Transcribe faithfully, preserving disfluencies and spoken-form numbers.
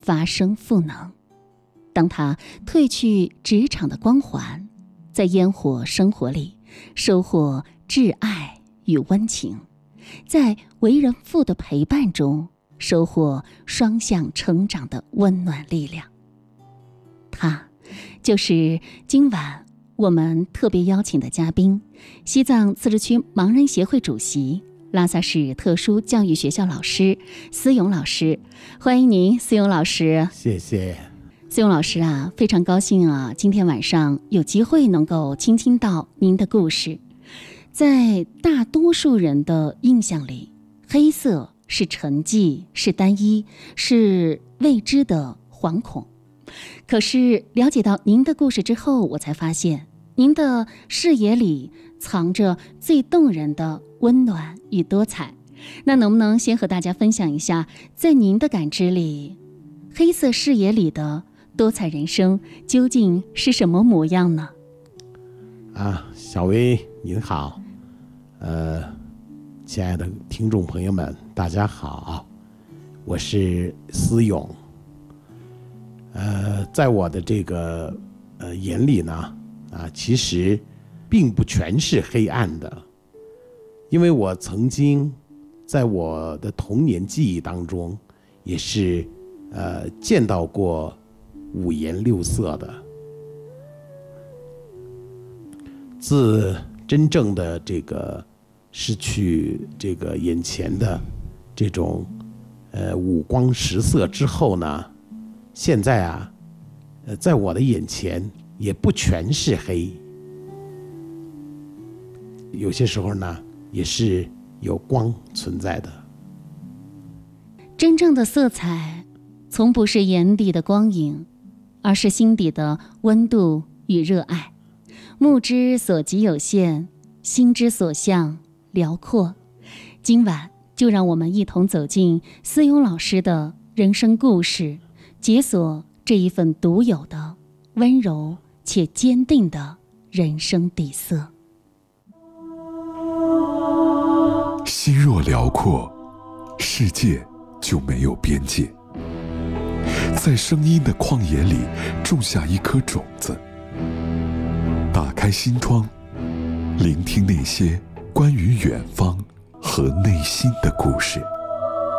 发声赋能。当他褪去职场的光环，在烟火生活里收获挚爱与温情，在为人父的陪伴中收获双向成长的温暖力量。他就是今晚我们特别邀请的嘉宾，西藏自治区盲人协会主席，拉萨市特殊教育学校老师思勇老师。欢迎您，思勇老师。 谢谢。 思勇老师啊，非常高兴啊，今天晚上有机会能够倾听到您的故事。在大多数人的印象里，黑色是沉寂，是单一，是未知的惶恐。可是了解到您的故事之后，我才发现您的视野里藏着最动人的温暖与多彩。那能不能先和大家分享一下，在您的感知里，黑色视野里的多彩人生究竟是什么模样呢？ 啊，小薇您好，呃，亲爱的听众朋友们，大家好，我是思勇。呃，在我的这个呃眼里呢，啊，其实并不全是黑暗的，因为我曾经在我的童年记忆当中，也是呃见到过五颜六色的。自真正的这个失去这个眼前的这种呃五光十色之后呢，现在啊，呃，在我的眼前也不全是黑，有些时候呢，也是有光存在的。 真正的色彩，从不是眼底的光影，而是心底的温度与热爱。目之所及有限，心之所向辽阔。今晚就让我们一同走进思勇老师的人生故事，解锁这一份独有的温柔且坚定的人生底色。 心若辽阔，世界就没有边界。在声音的旷野里种下一颗种子，打开心窗，聆听那些关于远方和内心的故事。